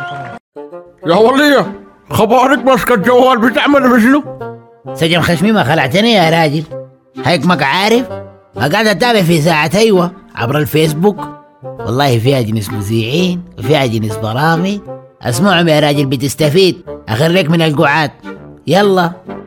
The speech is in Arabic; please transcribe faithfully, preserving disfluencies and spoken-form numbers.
يا ولية خبارك ماسكة الجوال بتعمل بشنو؟ سجن خشمي خلعتني يا راجل، هيكمك عارف قاعد اتابع في ساعة ايوه عبر الفيسبوك، والله فيها جنس مذيعين وفيها جنس برامج، اسمعهم يا راجل بتستفيد، اخرك من القعاد. يلا